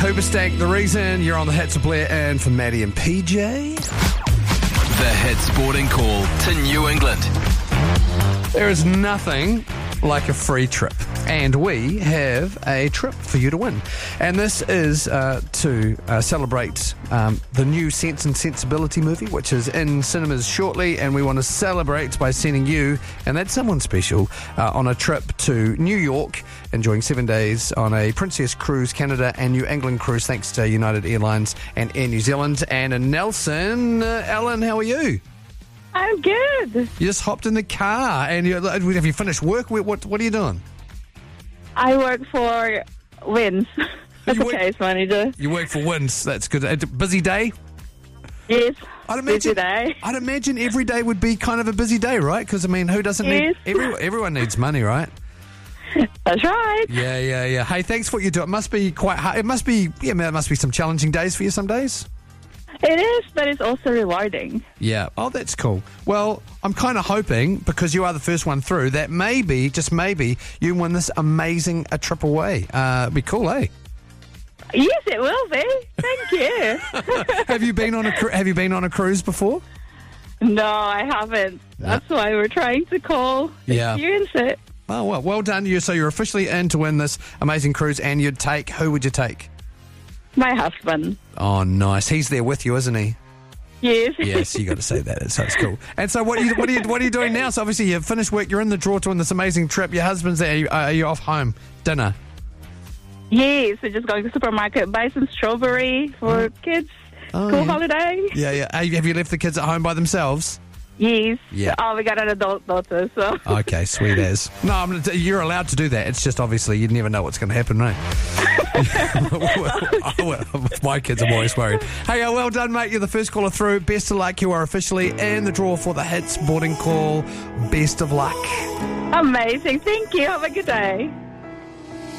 Hoobastank, the reason you're on the Hits of Blair, and for Maddie and PJ. The Hits Boarding Call to New England. There is nothing like a free trip, and we have a trip for you to win. And this is to celebrate the new Sense and Sensibility movie, which is in cinemas shortly, and we want to celebrate by sending you, and that's someone special, on a trip to New York, enjoying 7 days on a Princess Cruise Canada and New England cruise, thanks to United Airlines and Air New Zealand. And in Nelson, Ellen, how are you? I'm good. You just hopped in the car, and have you finished work? What are you doing? I work for Wins as a case manager. You work for Wins. That's good. A busy day? Yes. Busy day. I'd imagine every day would be kind of a busy day, right? Because, I mean, who doesn't need... Everyone needs money, right? That's right. Yeah. Hey, thanks for what you do. It must be quite hard. It must be some challenging days for you some days. It is, but it's also rewarding. Yeah. Oh, that's cool. Well, I'm kind of hoping, because you are the first one through, that maybe, just maybe, you win this amazing trip away. It'd be cool, eh? Yes, it will be. Thank you. Have you been on a cruise before? No, I haven't. No. That's why we're trying to call. Experience it. Oh, well done. So you're officially in to win this amazing cruise, and who would you take? My husband. Oh, nice. He's there with you, isn't he? Yes. Yes, you got to say that. So it's cool. And so, what are you doing now? So obviously you've finished work. You're in the draw to win this amazing trip. Your husband's there. Are you off home? Dinner? Yes, we're just going to the supermarket, buy some strawberry for kids. Holiday. Yeah. Have you left the kids at home by themselves? Yes. Yeah. Oh, we got an adult daughter, so. Okay, sweet as. No, you're allowed to do that. It's just obviously you never know what's going to happen, right? With my kids, I'm always worried. Hey, well done, mate. You're the first caller through. Best of luck. You are officially in the draw for the Hits Boarding Call. Best of luck. Amazing. Thank you. Have a good day.